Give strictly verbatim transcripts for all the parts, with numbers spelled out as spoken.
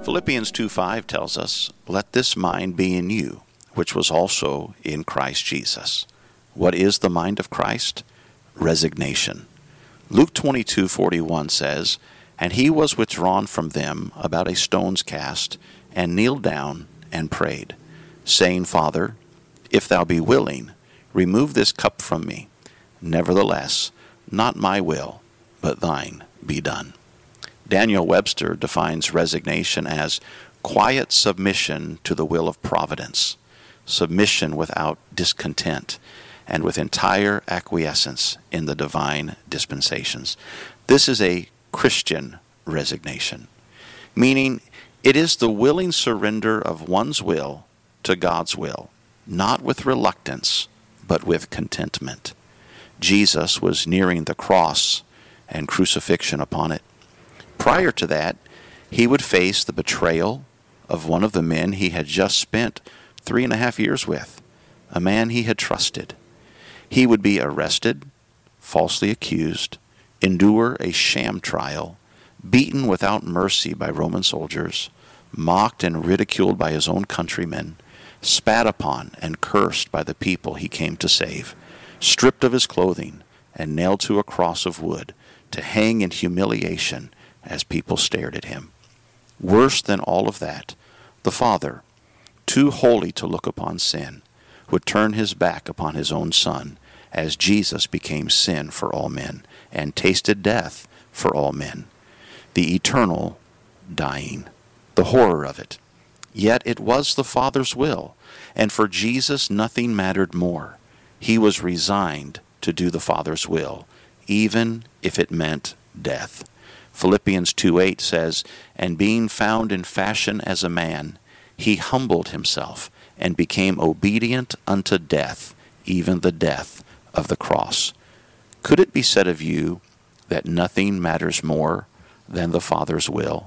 Philippians two five tells us, "Let this mind be in you, which was also in Christ Jesus." What is the mind of Christ? Resignation. Luke twenty-two forty-one says, "And he was withdrawn from them about a stone's cast, and kneeled down and prayed, saying, Father, if thou be willing, remove this cup from me. Nevertheless, not my will, but thine be done." Daniel Webster defines resignation as quiet submission to the will of providence, submission without discontent, and with entire acquiescence in the divine dispensations. This is a Christian resignation, meaning it is the willing surrender of one's will to God's will, not with reluctance, but with contentment. Jesus was nearing the cross and crucifixion upon it. Prior to that, he would face the betrayal of one of the men he had just spent three and a half years with, a man he had trusted. He would be arrested, falsely accused, endure a sham trial, beaten without mercy by Roman soldiers, mocked and ridiculed by his own countrymen, spat upon and cursed by the people he came to save, stripped of his clothing and nailed to a cross of wood to hang in humiliation as people stared at him. Worse than all of that, the Father, too holy to look upon sin, would turn his back upon his own Son as Jesus became sin for all men and tasted death for all men. The eternal dying, the horror of it. Yet it was the Father's will, and for Jesus nothing mattered more. He was resigned to do the Father's will, even if it meant death. Philippians two eight says, "And being found in fashion as a man, he humbled himself and became obedient unto death, even the death of the cross." Could it be said of you that nothing matters more than the Father's will?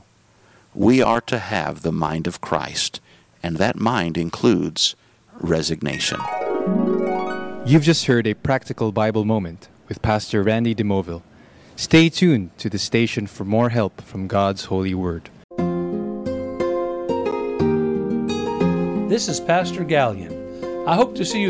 We are to have the mind of Christ, and that mind includes resignation. You've just heard a practical Bible moment with Pastor Randy DeMoville. Stay tuned to the station for more help from God's holy word. This is Pastor Gallion. I hope to see you